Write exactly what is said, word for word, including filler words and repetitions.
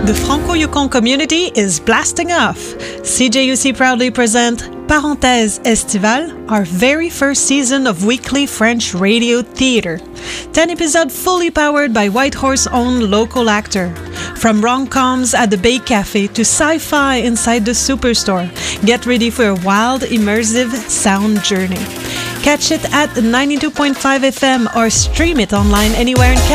The Franco-Yukon community is blasting off. C J U C proudly present Parenthèse Estivale, our very first season of weekly French radio theatre. Ten episodes fully powered by Whitehorse-owned local actor. From rom-coms at the Bay Cafe to sci-fi inside the Superstore, get ready for a wild, immersive sound journey. Catch it at ninety-two point five F M or stream it online anywhere in Canada.